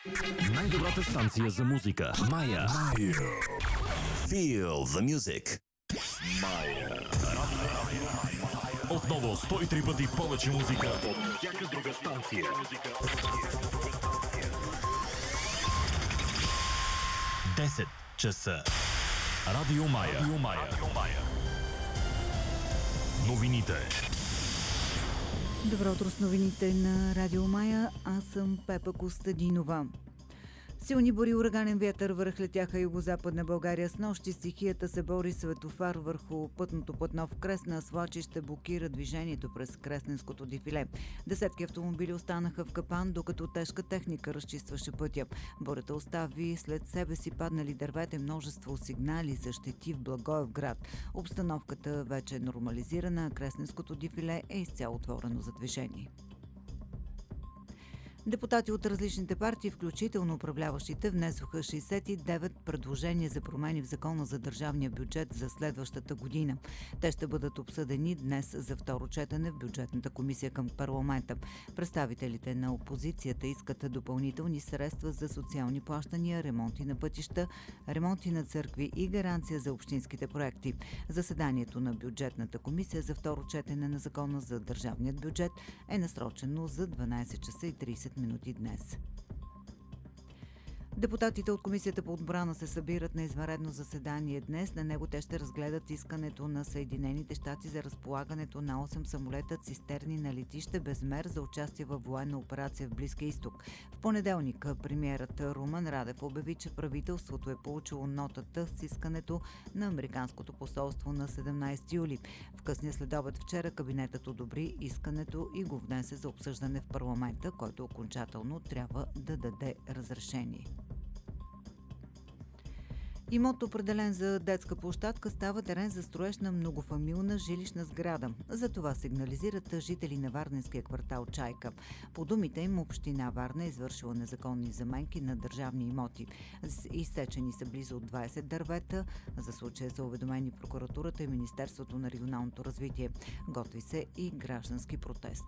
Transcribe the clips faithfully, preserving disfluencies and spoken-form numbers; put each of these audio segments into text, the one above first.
Най-добрата станция за музика. Мая. Мая. Feel the music. Мая. Отново сто и три пъти повече музика от всяка друга станция. десет часа. Радио Мая. Радио Мая. Новините. Добро утро с новините на Радио Мая. Аз съм Пепа Костадинова. Силни бури и ураганен вятър връхлетяха югозападна България. С нощи стихията се бори. Светофар върху пътното платно в Кресна свлачище блокира движението през Кресненското дефиле. Десетки автомобили останаха в капан, докато тежка техника разчистваше пътя. Бурята остави след себе си паднали дървета и множество сигнали за щети в Благоевград. Обстановката вече е нормализирана, Кресненското дефиле е изцяло отворено за движение. Депутати от различните партии, включително управляващите, внесоха шейсет и девет предложения за промени в Закона за държавния бюджет за следващата година. Те ще бъдат обсъдени днес за второ четене в бюджетната комисия към парламента. Представителите на опозицията искат допълнителни средства за социални плащания, ремонти на пътища, ремонти на църкви и гаранция за общинските проекти. Заседанието на бюджетната комисия за второ четене на Закона за държавният бюджет е насрочено за дванадесет часа и тридесет минути днес. Депутатите от Комисията по отбрана се събират на извънредно заседание днес. На него те ще разгледат искането на Съединените щати за разполагането на осем самолета цистерни на летище Безмер за участие във военна операция в Близкия изток. В понеделник премиерът Румен Радев обяви, че правителството е получило нотата с искането на Американското посолство на седемнадесети юли. В късния следобед вчера кабинетът одобри искането и го внесе за обсъждане в парламента, който окончателно трябва да даде разрешение. Имот, определен за детска площадка, става терен за строеж на многофамилна жилищна сграда. За това сигнализират жители на варненския квартал Чайка. По думите им, община Варна е извършила незаконни заменки на държавни имоти. Изсечени са близо от двадесет дървета. За случая са уведомени прокуратурата и Министерството на регионалното развитие. Готви се и граждански протест.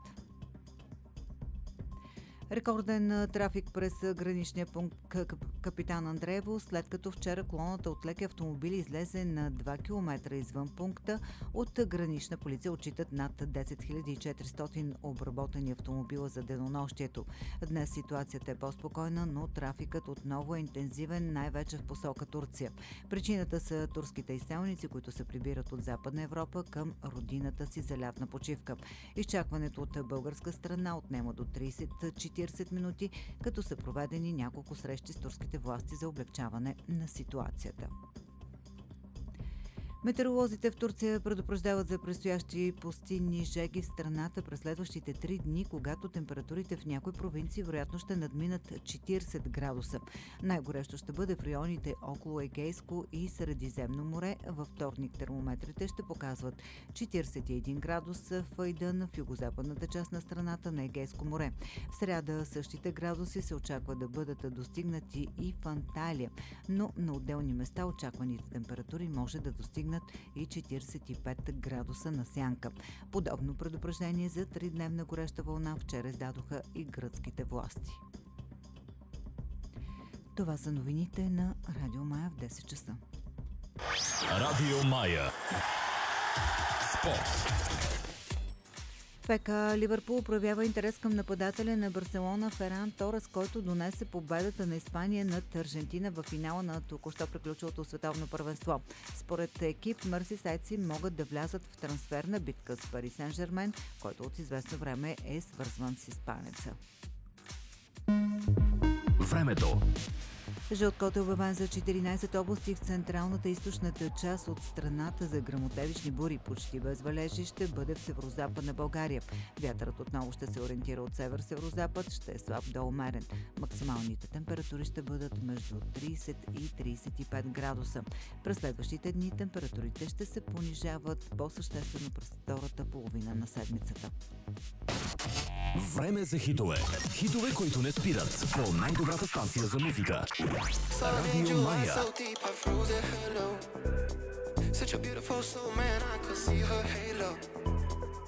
Рекорден трафик през граничния пункт Капитан Андреево, след като вчера колоната от леки автомобили излезе на два километра извън пункта. От гранична полиция отчитат над десет хиляди и четиристотин обработени автомобила за денонощието. Днес ситуацията е по-спокойна, но трафикът отново е интензивен, най-вече в посока Турция. Причината са турските изселници, които се прибират от Западна Европа към родината си за лятна почивка. Изчакването от българска страна отнема до тридесет до четиридесет минути, като са проведени няколко срещи с турските власти за облекчаване на ситуацията. Метеоролозите в Турция предупреждават за предстоящи пустинни жеги в страната през следващите три дни, когато температурите в някои провинции вероятно ще надминат четиридесет градуса. Най-горещо ще бъде в районите около Егейско и Средиземно море. Във вторник термометрите ще показват четиридесет и един градуса в Айдън, в югозападната част на страната на Егейско море. В сряда същите градуси се очаква да бъдат достигнати и в Анталия, но на отделни места очакваните температури може да достигнат и четиридесет и пет градуса на сянка. Подобно предупреждение за тридневна гореща вълна вчера издадоха и гръцките власти. Това са новините на Радио Мая в десет часа. Радио Мая. Спорт. ФК Ливърпул проявява интерес към нападателя на Барселона Феран Торес, който донесе победата на Испания над Аржентина в финала на току-що приключилото световно първенство. Според екип, мърсисайдци могат да влязат в трансферна битка с Пари Сен-Жермен, който от известно време е свързван с испанеца. Времето. Жълт код е обявен за четиринадесет области в централната и източната част от страната за гръмотевични бури. Почти без валежи ще бъде в северозападна България. Вятърът отново ще се ориентира от север-северозапад, ще е слаб до умерен. Максималните температури ще бъдат между тридесет и тридесет и пет градуса. През следващите дни температурите ще се понижават по-съществено през втората половина на седмицата. Време за хитове. Хитове, които не спират. По най-добрата станция за музика. Радио Мая. Such a beautiful soul, man, I could see her halo.